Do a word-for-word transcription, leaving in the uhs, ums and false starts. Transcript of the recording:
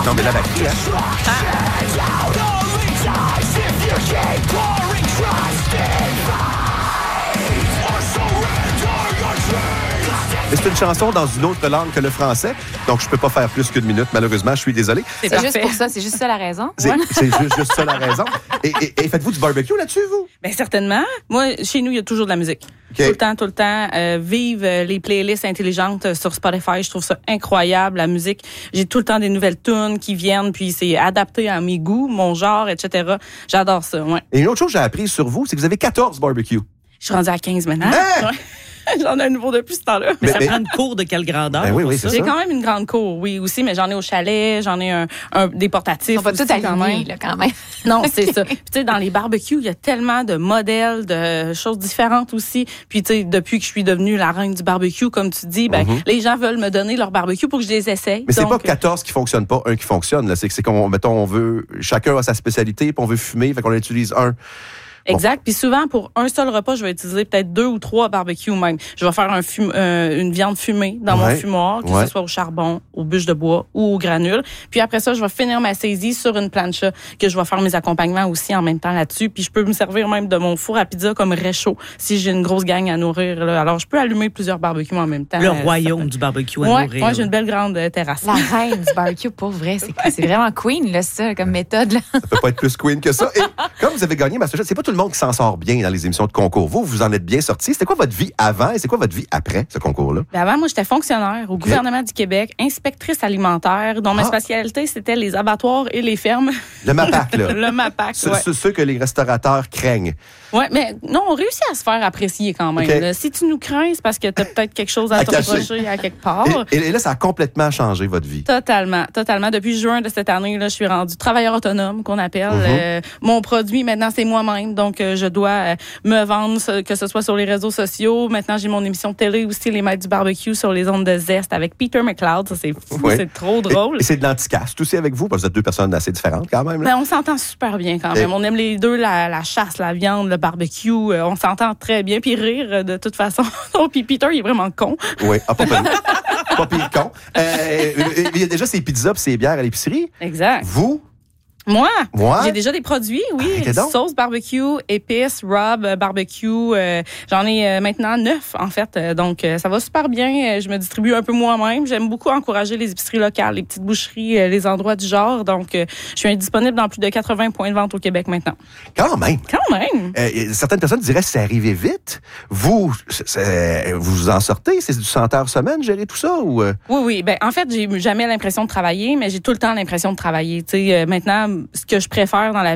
Non, mais la batterie, hein? Mais c'est une chanson dans une autre langue que le français, donc je peux pas faire plus qu'une minute, malheureusement, je suis désolé. C'est, c'est juste pour ça, c'est juste ça la raison. C'est, ouais. c'est juste, juste ça la raison. Et, et, et faites-vous du barbecue là-dessus, vous? Bien, certainement. Moi, chez nous, il y a toujours de la musique. Okay. Tout le temps, tout le temps. Euh, vive les playlists intelligentes sur Spotify. Je trouve ça incroyable, la musique. J'ai tout le temps des nouvelles tunes qui viennent, puis c'est adapté à mes goûts, mon genre, et cetera. J'adore ça, ouais. Et une autre chose que j'ai appris sur vous, c'est que vous avez quatorze barbecues. Je suis rendue à quinze maintenant. Hein? Ouais. J'en ai un nouveau depuis ce temps-là. Mais, mais ça mais, prend une cour de quelle grandeur? Ben oui, oui, c'est J'ai ça. quand même une grande cour, oui, aussi, mais j'en ai au chalet, j'en ai un, un des portatifs. On va aussi, tout aligner, là, quand même. Non, c'est ça. Puis, tu sais, dans les barbecues, il y a tellement de modèles, de choses différentes aussi. Puis, tu sais, depuis que je suis devenue la reine du barbecue, comme tu dis, ben, mm-hmm. les gens veulent me donner leur barbecue pour que je les essaye. Mais c'est donc, pas quatorze qui fonctionnent pas, un qui fonctionne, là. C'est que, c'est qu'on, mettons, on veut, chacun a sa spécialité, puis on veut fumer, fait qu'on utilise un. Exact. Bon. Puis souvent, pour un seul repas, je vais utiliser peut-être deux ou trois barbecues même. Je vais faire un fum- euh, une viande fumée dans ouais. mon fumoir, que ouais. ce soit au charbon, aux bûches de bois ou aux granules. Puis après ça, je vais finir ma saisie sur une plancha que je vais faire mes accompagnements aussi en même temps là-dessus. Puis je peux me servir même de mon four à pizza comme réchaud si j'ai une grosse gang à nourrir. Là. Alors, je peux allumer plusieurs barbecues en même temps. Le euh, royaume du barbecue à ouais, nourrir. Moi, ouais, j'ai une belle grande euh, terrasse. La reine du barbecue, pour vrai. C'est, c'est vraiment queen, là, ça, comme méthode. Là. Ça peut pas être plus queen que ça. Et comme vous avez gagné MasterChef, c'est pas tout le monde qui s'en sort bien dans les émissions de concours. Vous, vous en êtes bien sortis. C'était quoi votre vie avant et c'est quoi votre vie après ce concours-là? Ben avant, moi, j'étais fonctionnaire au gouvernement okay. du Québec, inspectrice alimentaire, dont ma ah. spécialité, c'était les abattoirs et les fermes. Le MAPAC, là. Le MAPAC, ce, ouais. ce, Ceux que les restaurateurs craignent. Oui, mais non, on réussit à se faire apprécier quand même. Okay. Là. Si tu nous crains, c'est parce que tu as peut-être quelque chose à, à te reprocher à quelque part. Et, et là, ça a complètement changé votre vie. Totalement, totalement. Depuis juin de cette année, là, je suis rendue travailleur autonome, qu'on appelle. Mm-hmm. Euh, mon produit, maintenant, c'est moi-même. Donc, euh, je dois euh, me vendre, que ce soit sur les réseaux sociaux. Maintenant, j'ai mon émission de télé aussi, Les Maîtres du barbecue, sur les ondes de Zest avec Peter McLeod. Ça, c'est fou, oui. c'est trop drôle. Et, et c'est de l'anticaste aussi avec vous, parce que vous êtes deux personnes assez différentes quand même. Là. Ben, on s'entend super bien quand même. Et... On aime les deux, la, la chasse, la viande, le barbecue. Euh, on s'entend très bien. Puis rire, de toute façon. Puis Peter, il est vraiment con. Oui, ah, pas pire. Pas pire con. Euh, il y a déjà ses pizzas et ses bières à l'épicerie. Exact. Vous? Moi, Moi, j'ai déjà des produits, oui. Sauce barbecue, épices, rub, barbecue. Euh, j'en ai euh, maintenant neuf, en fait. Euh, donc, euh, ça va super bien. Je me distribue un peu moi-même. J'aime beaucoup encourager les épiceries locales, les petites boucheries, euh, les endroits du genre. Donc, euh, je suis disponible dans plus de quatre-vingts points de vente au Québec maintenant. Quand même. Quand même. Euh, certaines personnes diraient que c'est arrivé vite. Vous, c'est, vous en sortez? C'est du cent heures semaine, gérer tout ça? Ou euh... Oui, oui. Ben, en fait, j'ai jamais l'impression de travailler, mais j'ai tout le temps l'impression de travailler. Tu sais, euh, maintenant, ce que je préfère dans la